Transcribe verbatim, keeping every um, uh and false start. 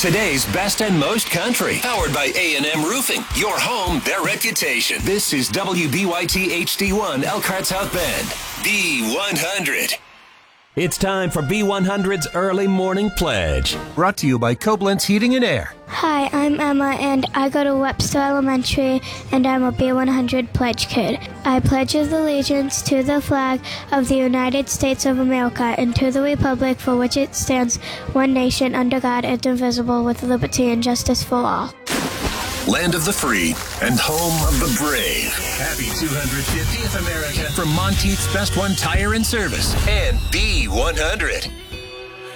Today's best and most country. Powered by A and M Roofing. Your home, their reputation. This is W B Y T H D one Elkhart South Bend. B one hundred. It's time for B one hundred's Early Morning Pledge. Brought to you by Koblenz Heating and Air. Hi, I'm Emma, and I go to Webster Elementary, and I'm a B one hundred Pledge Kid. I pledge allegiance to the flag of the United States of America and to the republic for which it stands, one nation, under God, indivisible, with liberty and justice for all. Land of the free and home of the brave. Happy two hundred fiftieth America from Monteith's Best One Tire and Service and B one hundred.